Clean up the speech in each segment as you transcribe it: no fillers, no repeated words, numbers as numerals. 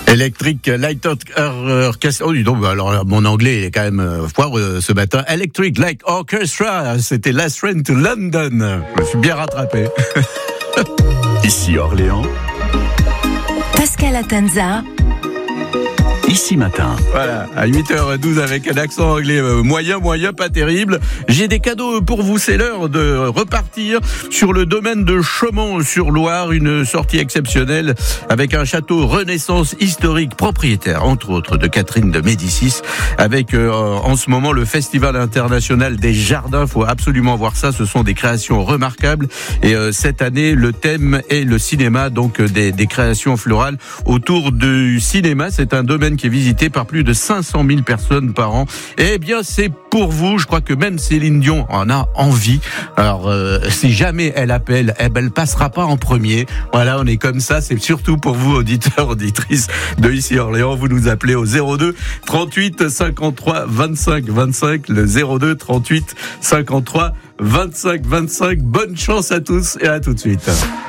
Electric Light Orchestra. Oh, dis donc, alors mon anglais est quand même foireux ce matin. Electric Light Orchestra, c'était Last Train to London. Je me suis bien rattrapé. Ici Orléans. Pascal Atanza. Ici matin. Voilà, à 8h12 avec un accent anglais moyen, pas terrible. J'ai des cadeaux pour vous, c'est l'heure de repartir sur le domaine de Chaumont-sur-Loire, une sortie exceptionnelle avec un château Renaissance historique propriétaire, entre autres, de Catherine de Médicis, avec en ce moment le Festival international des jardins. Faut absolument voir ça, ce sont des créations remarquables et cette année le thème est le cinéma, donc des créations florales autour du cinéma. C'est un domaine qui est visité par plus de 500 000 personnes par an. Eh bien, c'est pour vous. Je crois que même Céline Dion en a envie. Alors, si jamais elle appelle, elle passera pas en premier. Voilà, on est comme ça. C'est surtout pour vous, auditeurs, auditrices de Ici Orléans. Vous nous appelez au 02 38 53 25 25. Le 02 38 53 25 25. Bonne chance à tous et à tout de suite.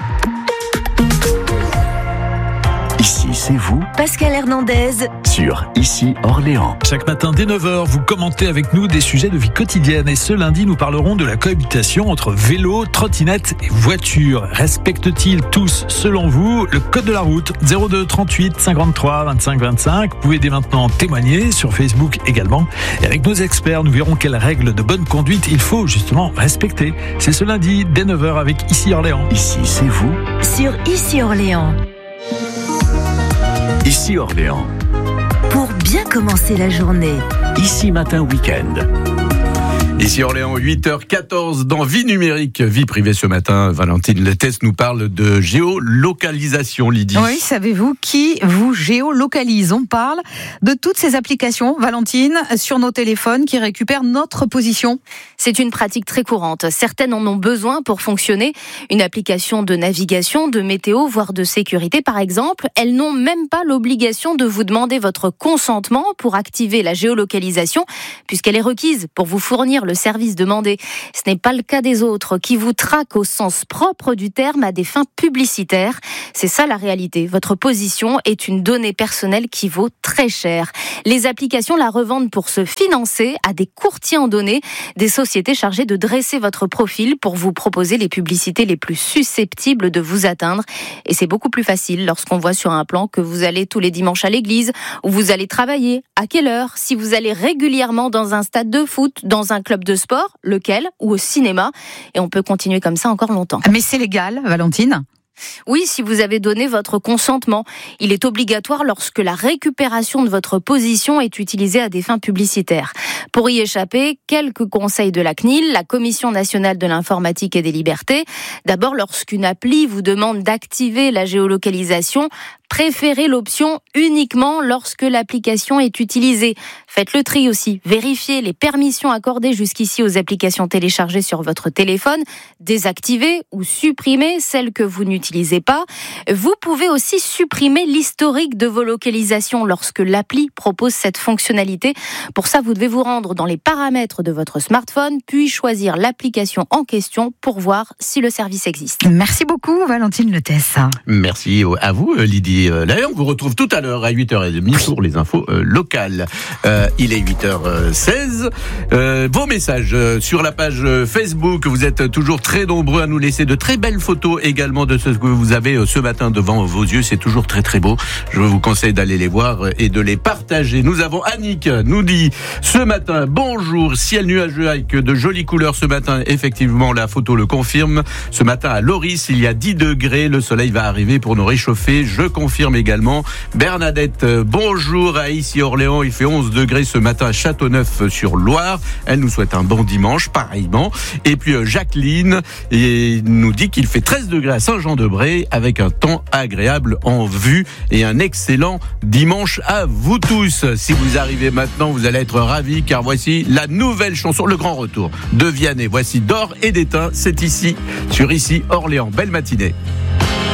Ici, c'est vous, Pascal Hernandez. sur Ici Orléans. Chaque matin dès 9h, vous commentez avec nous des sujets de vie quotidienne. Et ce lundi, nous parlerons de la cohabitation entre vélo, trottinette et voiture. Respectent-ils tous, selon vous, le code de la route ? 02 38 53 25 25. Vous pouvez dès maintenant témoigner sur Facebook également. Et avec nos experts, nous verrons quelles règles de bonne conduite il faut justement respecter. C'est ce lundi dès 9h avec Ici Orléans. Ici, c'est vous, Sur Ici Orléans. Ici Orléans. Pour bien commencer la journée. Ici matin week-end. Ici Orléans, 8h14 dans Vie numérique, vie privée ce matin. Valentine Lettès nous parle de géolocalisation, Lydie. Oui, savez-vous qui vous géolocalise ? On parle de toutes ces applications, Valentine, sur nos téléphones qui récupèrent notre position. C'est une pratique très courante. Certaines en ont besoin pour fonctionner. Une application de navigation, de météo, voire de sécurité, par exemple. Elles n'ont même pas l'obligation de vous demander votre consentement pour activer la géolocalisation, puisqu'elle est requise pour vous fournir le service demandé. Ce n'est pas le cas des autres, qui vous traquent au sens propre du terme à des fins publicitaires. C'est ça la réalité. Votre position est une donnée personnelle qui vaut très cher. Les applications la revendent pour se financer à des courtiers en données, des sociétés chargées de dresser votre profil pour vous proposer les publicités les plus susceptibles de vous atteindre. Et c'est beaucoup plus facile lorsqu'on voit sur un plan que vous allez tous les dimanches à l'église, où vous allez travailler, à quelle heure, si vous allez régulièrement dans un stade de foot, dans un club de sport, lequel, ou au cinéma. Et on peut continuer comme ça encore longtemps. Mais c'est légal, Valentine ? Oui, si vous avez donné votre consentement. Il est obligatoire lorsque la récupération de votre position est utilisée à des fins publicitaires. Pour y échapper, quelques conseils de la CNIL, la Commission nationale de l'informatique et des libertés. D'abord, lorsqu'une appli vous demande d'activer la géolocalisation, préférez l'option uniquement lorsque l'application est utilisée. Faites le tri aussi. Vérifiez les permissions accordées jusqu'ici aux applications téléchargées sur votre téléphone. Désactivez ou supprimez celles que vous n'utilisez pas. Vous pouvez aussi supprimer l'historique de vos localisations lorsque l'appli propose cette fonctionnalité. Pour ça, vous devez vous rendre dans les paramètres de votre smartphone, puis choisir l'application en question pour voir si le service existe. Merci beaucoup, Valentine Lettès. Merci à vous, Lydie. D'ailleurs, on vous retrouve tout à l'heure à 8h30 pour les infos locales. Il est 8h16. Vos messages sur la page Facebook. Vous êtes toujours très nombreux à nous laisser de très belles photos également de ce que vous avez ce matin devant vos yeux. C'est toujours très très beau. Je vous conseille d'aller les voir et de les partager. Nous avons Annick nous dit ce matin, bonjour, ciel nuageux avec de jolies couleurs ce matin. Effectivement, la photo le confirme. Ce matin à Loris, il y a 10 degrés. Le soleil va arriver pour nous réchauffer. Je confirme également. Bernadette, bonjour à Ici Orléans. Il fait 11 degrés ce matin à Châteauneuf-sur-Loire. Elle nous souhaite un bon dimanche, pareillement. Et puis Jacqueline nous dit qu'il fait 13 degrés à Saint-Jean-de-Bray avec un temps agréable en vue et un excellent dimanche à vous tous. Si vous arrivez maintenant, vous allez être ravis car voici la nouvelle chanson, le grand retour de Vianney. Voici D'or et d'étain, c'est ici, sur Ici Orléans. Belle matinée.